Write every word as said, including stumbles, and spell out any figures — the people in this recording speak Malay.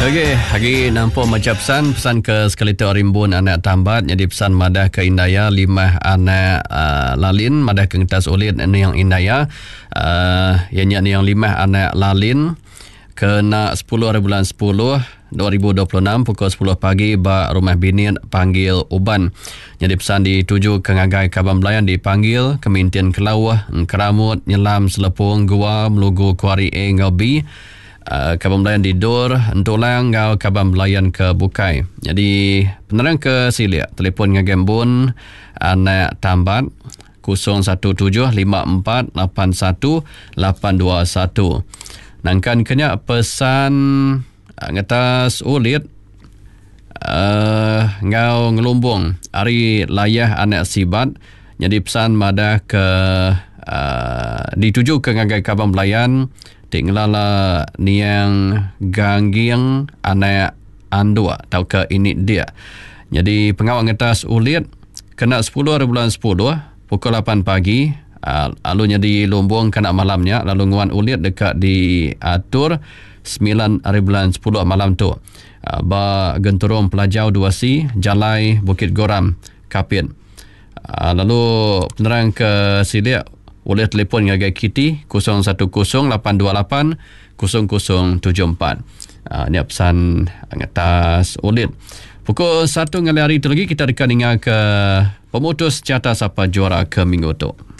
Okey, hari nampak macam pesan pesan ke sekali tu rimbun anak tambat, jadi pesan madah ke Indaya lima anak uh, lalin madah ke ngetas ulit ni yang Indaya uh, yang ni yang lima anak lalin kena sepuluh hari bulan sepuluh dua ribu dua puluh enam pukul sepuluh pagi ba rumah bini panggil Uban. Jadi pesan dituju ke ngagai Kaban Belayan dipanggil Kemintian Kelawah Keramut Nyelam Selepung Gua Melugu Kuari A Ngobi uh, Kaban Belayan di Dur Entulang ngau Kaban Belayan ke Bukai. Jadi penerang ke Silia telefon ngagembun anak tambat kosong satu tujuh lima empat lapan satu lapan dua satu. Nangkan kena pesan ngatas ulit uh, ngau ngelumbung hari layah anak sibat. Jadi pesan madah ke uh, dituju ke ngagai Kaban Belayan tinglala niang gangging anak andua tau ke ini dia. Jadi pengawal ngatas ulit kena sepuluh hari bulan sepuluh pukul lapan pagi. Uh, lalunya di Lumbung kena malamnya, lalu nguan ulit dekat di Atur sembilan hari bulan sepuluh malam tu. Uh, ba Genturung Pelajau dua C Jalai Bukit Goram Kapit. Uh, lalu penerang ke Silia boleh telefon ngagai Kitty kosong satu kosong lapan dua lapan kosong kosong tujuh empat. Uh, ni pesan ngatas ulit. Pukul satu ngali hari tu lagi kita akan dengar ke pemutus carta siapa juara ke minggu tu.